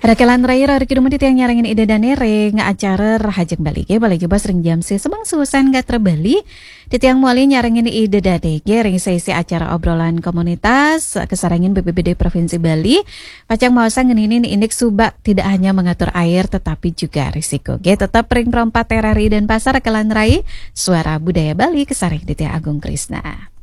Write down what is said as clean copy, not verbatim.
Rakalan raya rari kidumah tiang nyarangin ide dane ring acara rahajeng balik ya balik bas ring jam semang susan gak terbali di tiang muali nyarangin ide dade ring sesi acara obrolan komunitas kesarangin BPBD Provinsi Bali pacang mausan ngeninin indeks subak tidak hanya mengatur air tetapi juga risiko tetap ring perompat terari dan pasar rakalan rai suara budaya Bali kesaring di tiang Agung Krisna.